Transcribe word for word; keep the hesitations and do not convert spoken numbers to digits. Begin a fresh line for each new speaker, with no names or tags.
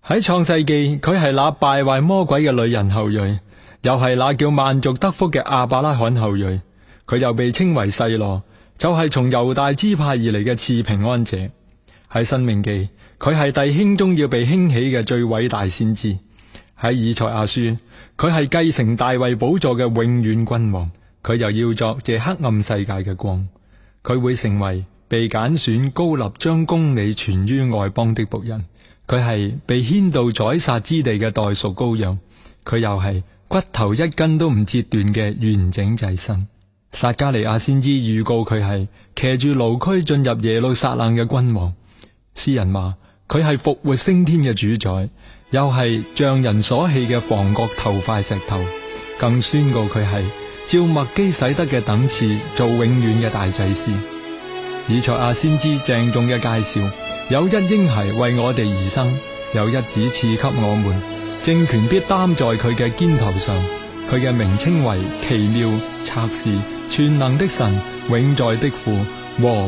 喺創世記，佢係那敗壞魔鬼嘅女人後裔，又係那叫萬族得福嘅亞伯拉罕後裔。佢又被稱為細羅，就係從猶大支派而嚟嘅賜平安者。喺申命記，佢係弟兄中要被興起嘅最偉大先知。喺以賽亞書，佢係繼承大衛寶座嘅永遠君王。佢又要作這黑暗世界嘅光。佢會成為被揀選高立將公理傳於外邦的僕人。佢係被牽到宰殺之地嘅代贖羔羊。佢又係骨頭一根都唔折斷嘅完整祭牲。撒迦利亞先知預告佢係騎住驢駒進入耶路撒冷嘅君王。詩人話佢係復活升天嘅主宰，又係匠人所棄嘅房角頭塊石頭。更宣告佢係照麥基洗德嘅等次做永遠嘅大祭司。以賽亞先知鄭重嘅介紹，有一嬰孩為我哋而生，有一子賜給我們，政權必擔在佢嘅肩頭上。佢嘅名稱為奇妙、策士、全能的神、永在的父和